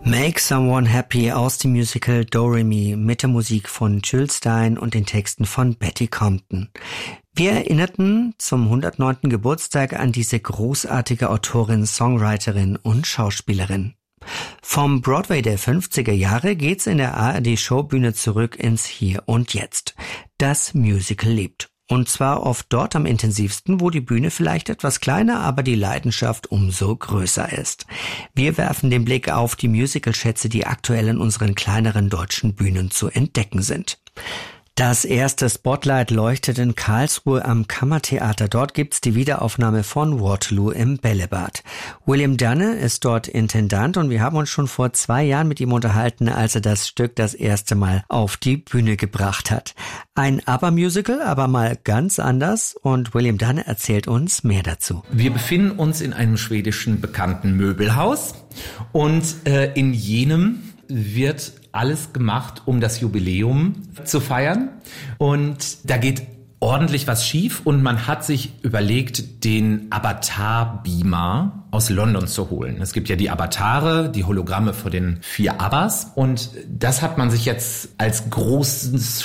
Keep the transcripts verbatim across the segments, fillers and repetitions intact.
Make Someone Happy aus dem Musical Do-Re-Mi mit der Musik von Jules Styne und den Texten von Betty Compton. Wir erinnerten zum hundertneunten Geburtstag an diese großartige Autorin, Songwriterin und Schauspielerin. Vom Broadway der fünfziger Jahre geht's in der A R D-Showbühne zurück ins Hier und Jetzt. Das Musical lebt. Und zwar oft dort am intensivsten, wo die Bühne vielleicht etwas kleiner, aber die Leidenschaft umso größer ist. Wir werfen den Blick auf die Musical-Schätze, die aktuell in unseren kleineren deutschen Bühnen zu entdecken sind. Das erste Spotlight leuchtet in Karlsruhe am Kammertheater. Dort gibt's die Wiederaufnahme von Waterloo im Bällebad. William Dunne ist dort Intendant und wir haben uns schon vor zwei Jahren mit ihm unterhalten, als er das Stück das erste Mal auf die Bühne gebracht hat. Ein ABBA-Musical, aber mal ganz anders, und William Dunne erzählt uns mehr dazu. Wir befinden uns in einem schwedischen bekannten Möbelhaus und äh, in jenem wird alles gemacht, um das Jubiläum zu feiern. Und da geht ordentlich was schief und man hat sich überlegt, den Avatar-Beamer aus London zu holen. Es gibt ja die Avatare, die Hologramme von den vier Abbas, und das hat man sich jetzt als großes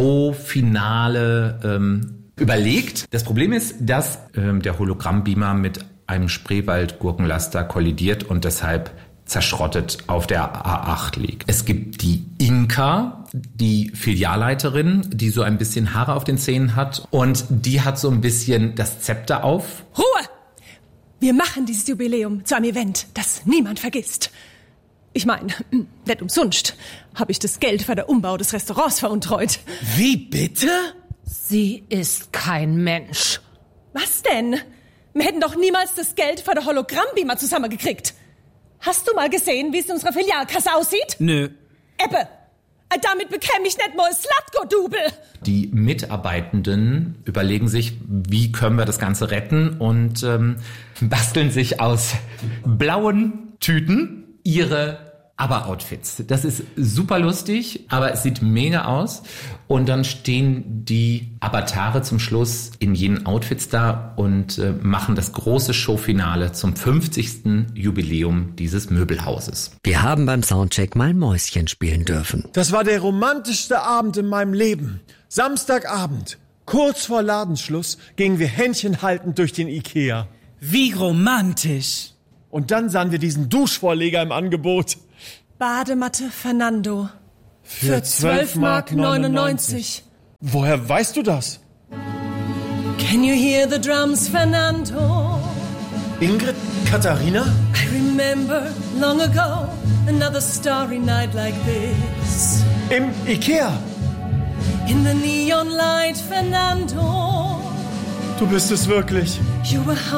Showfinale ähm, überlegt. Das Problem ist, dass ähm, der Hologramm-Beamer mit einem Spreewald-Gurkenlaster kollidiert und deshalb zerschrottet auf der A acht liegt. Es gibt die Inka, die Filialleiterin, die so ein bisschen Haare auf den Zähnen hat, und die hat so ein bisschen das Zepter auf. Ruhe! Wir machen dieses Jubiläum zu einem Event, das niemand vergisst. Ich meine, nicht umsonst habe ich das Geld für den Umbau des Restaurants veruntreut. Wie bitte? Sie ist kein Mensch. Was denn? Wir hätten doch niemals das Geld für den Hologramm-Beamer zusammengekriegt. Hast du mal gesehen, wie es in unserer Filialkasse aussieht? Nö. Ebbe, damit bekäme ich nicht mal ein Slatko-Double. Die Mitarbeitenden überlegen sich, wie können wir das Ganze retten, und ähm, basteln sich aus blauen Tüten ihre ABBA-Outfits. Das ist super lustig, aber es sieht mega aus. Und dann stehen die Avatare zum Schluss in jenen Outfits da und äh, machen das große Showfinale zum fünfzigsten Jubiläum dieses Möbelhauses. Wir haben beim Soundcheck mal Mäuschen spielen dürfen. Das war der romantischste Abend in meinem Leben. Samstagabend, kurz vor Ladenschluss, gingen wir händchenhaltend durch den Ikea. Wie romantisch. Und dann sahen wir diesen Duschvorleger im Angebot. Badematte Fernando. Für zwölf Mark neunundneunzig. Woher weißt du das? Can you hear the drums, Fernando? Ingrid, Katharina? I remember long ago, another starry night like this. Im Ikea. In the neon light, Fernando. Du bist es wirklich. You were